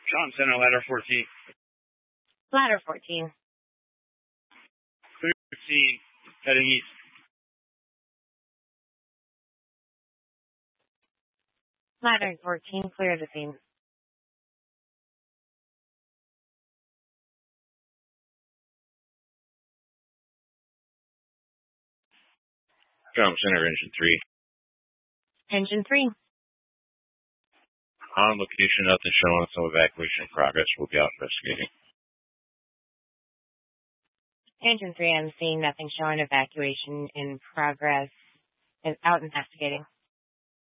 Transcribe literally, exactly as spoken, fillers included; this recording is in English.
Sean Center, ladder fourteen. Ladder fourteen. Clear fifteen, heading east. Ladder fourteen, clear the scene. Sean Center, engine three. Engine three. On location, nothing showing, some evacuation in progress. We'll be out investigating. Engine three, I'm seeing nothing showing, evacuation in progress. Is out investigating.